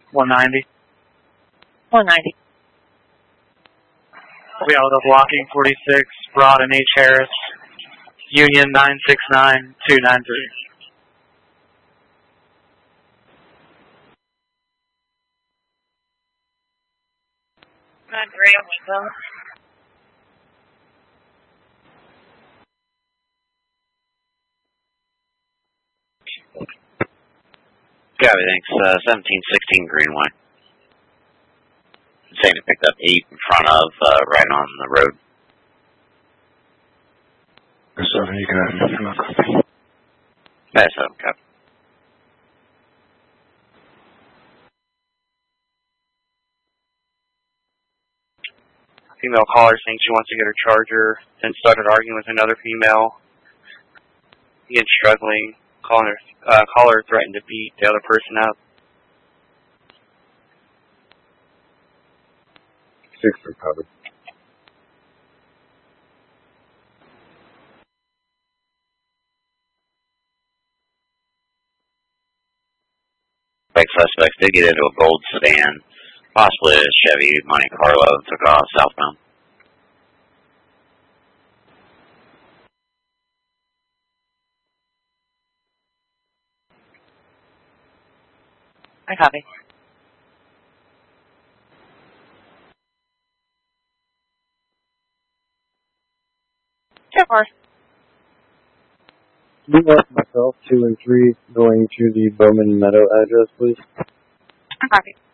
190. 190. We out of blocking 46, Broad and H. Harris, Union 969293. Not great, so. Copy, thanks. 1716 Greenway. Saying to pick up 8 in front of, right on the road. So you got That's up, copy. Female caller saying she wants to get her charger, then started arguing with another female. Again, struggling. Caller threatened to beat the other person up. 6 recovered. Suspects did get into a gold sedan, possibly a Chevy Monte Carlo, and took off southbound. I copy. Sure, of course. You left myself 2 and 3 going to the Bowman Meadow address, please. I copy.